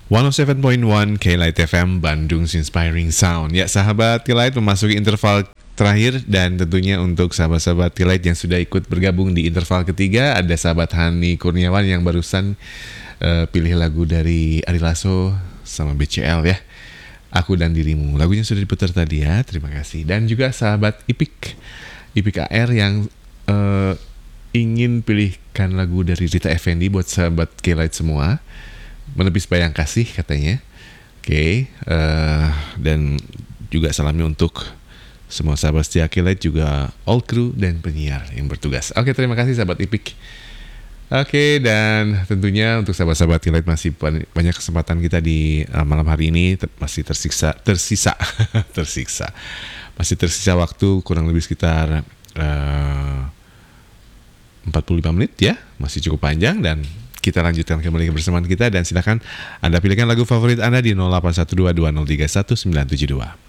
107.1 K-Light FM Bandung's Inspiring Sound. Ya sahabat K-Light, memasuki interval terakhir, dan tentunya untuk sahabat-sahabat K-Light yang sudah ikut bergabung di interval ketiga, ada sahabat Hani Kurniawan yang barusan pilih lagu dari Ari Lasso sama BCL ya, Aku dan Dirimu. Lagunya sudah diputar tadi ya, terima kasih. Dan juga sahabat Ipik AR yang ingin pilihkan lagu dari Rita Effendy buat sahabat K-Light semua, Menepis Bayang Kasih katanya. Oke, dan juga salamnya untuk semua sahabat setia K-Light, juga all crew dan penyiar yang bertugas. Oke, terima kasih sahabat Ipik. Oke, dan tentunya untuk sahabat-sahabat K-Light masih banyak kesempatan kita di malam hari ini, masih tersisa masih tersisa waktu kurang lebih sekitar 45 menit ya, masih cukup panjang, dan kita lanjutkan kembali kebersamaan kita. Dan silakan Anda pilihkan lagu favorit Anda di 081220319172.